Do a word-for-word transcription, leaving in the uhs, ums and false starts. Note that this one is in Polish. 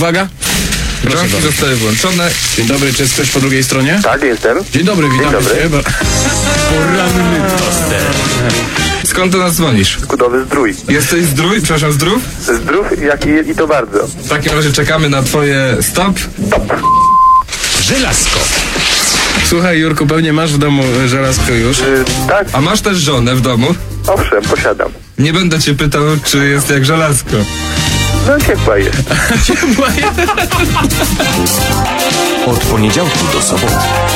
Uwaga. Bramki zostały włączone. Dzień dobry, czy jest ktoś po drugiej stronie? Tak, jestem. Dzień dobry, witam dobry. cię. Poranny toster. Skąd do nas dzwonisz? Kudowy Zdrój. Jesteś zdrój? Przepraszam, zdrów? Zdrów jak i, i to bardzo. W takim razie czekamy na twoje stop. Żelazko. Słuchaj, Jurku, pewnie masz w domu żelazko już. Y, tak, A masz też żonę w domu? owszem, posiadam. Nie będę cię pytał, czy jest jak żelazko. No ciepła jest. Od poniedziałku do soboty.